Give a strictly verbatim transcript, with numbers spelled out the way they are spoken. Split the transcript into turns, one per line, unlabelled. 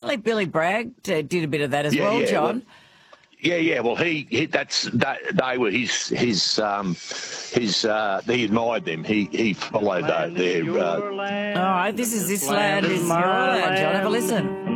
apparently Billy Bragg uh, did a bit of that as
Yeah,
well,
yeah,
John.
well- Yeah, yeah. Well, he, he that's that, they were his his um his uh he admired them. He he followed uh,
Land is
their uh,
your land.
All right, this is This Land is Your Land, John. Have a listen.